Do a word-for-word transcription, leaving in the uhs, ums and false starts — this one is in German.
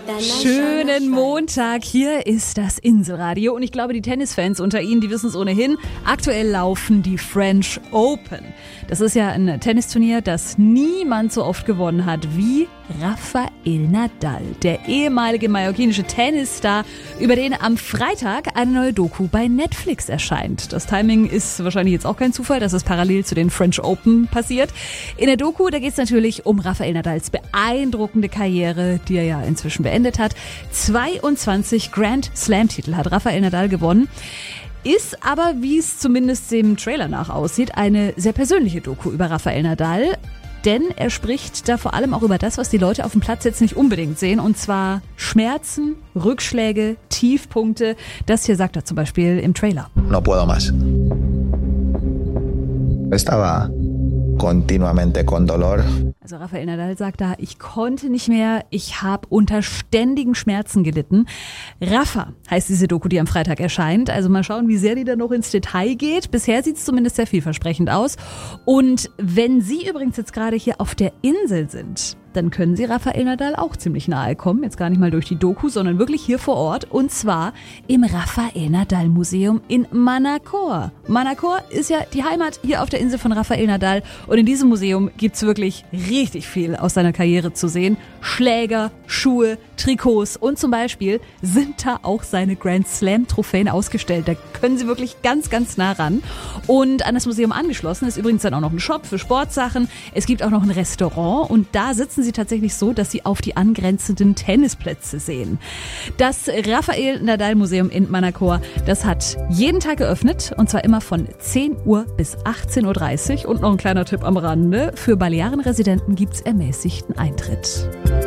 Schönen Montag, hier ist das Inselradio und ich glaube, die Tennisfans unter Ihnen, die wissen es ohnehin, aktuell laufen die French Open. Das ist ja ein Tennisturnier, das niemand so oft gewonnen hat wie Rafael Nadal, der ehemalige mallorquinische Tennisstar, über den am Freitag eine neue Doku bei Netflix erscheint. Das Timing ist wahrscheinlich jetzt auch kein Zufall, dass es parallel zu den French Open passiert. In der Doku, da geht es natürlich um Rafael Nadals beeindruckende Karriere, die er ja inzwischen beendet hat. zweiundzwanzig Grand Slam-Titel hat Rafael Nadal gewonnen. Ist aber, wie es zumindest dem Trailer nach aussieht, eine sehr persönliche Doku über Rafael Nadal. Denn er spricht da vor allem auch über das, was die Leute auf dem Platz jetzt nicht unbedingt sehen. Und zwar Schmerzen, Rückschläge, Tiefpunkte. Das hier sagt er zum Beispiel im Trailer. No puedo más. Estaba continuamente con dolor. Also Rafael Nadal sagt da, ich konnte nicht mehr, ich habe unter ständigen Schmerzen gelitten. Rafa heißt diese Doku, die am Freitag erscheint. Also mal schauen, wie sehr die da noch ins Detail geht. Bisher sieht es zumindest sehr vielversprechend aus. Und wenn Sie übrigens jetzt gerade hier auf der Insel sind, dann können Sie Rafael Nadal auch ziemlich nahe kommen. Jetzt gar nicht mal durch die Doku, sondern wirklich hier vor Ort. Und zwar im Rafael Nadal Museum in Manacor. Manacor ist ja die Heimat hier auf der Insel von Rafael Nadal. Und in diesem Museum gibt's wirklich richtig viel aus seiner Karriere zu sehen. Schläger, Schuhe, Trikots und zum Beispiel sind da auch seine Grand Slam Trophäen ausgestellt. Da können Sie wirklich ganz, ganz nah ran. Und an das Museum angeschlossen ist übrigens dann auch noch ein Shop für Sportsachen. Es gibt auch noch ein Restaurant und da sitzen Sie tatsächlich so, dass Sie auf die angrenzenden Tennisplätze sehen. Das Rafael Nadal Museum in Manacor, das hat jeden Tag geöffnet und zwar immer von zehn Uhr bis achtzehn Uhr dreißig. Und noch ein kleiner Tipp am Rande, für Balearen-Residenten gibt's ermäßigten Eintritt.